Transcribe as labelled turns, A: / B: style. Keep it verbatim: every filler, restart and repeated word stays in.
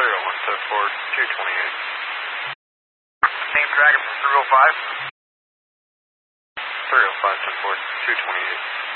A: three oh one, step forward, two twenty-eight.
B: Team Dragon from three oh five.
A: three oh five, step forward, two twenty-eight.